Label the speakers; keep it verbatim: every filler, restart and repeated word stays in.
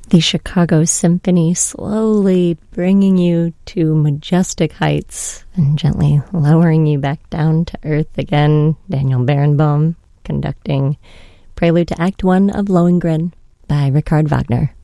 Speaker 1: The Chicago Symphony slowly bringing you to majestic heights and gently lowering you back down to earth again. Daniel Barenboim conducting Prelude to Act One of Lohengrin by Richard Wagner.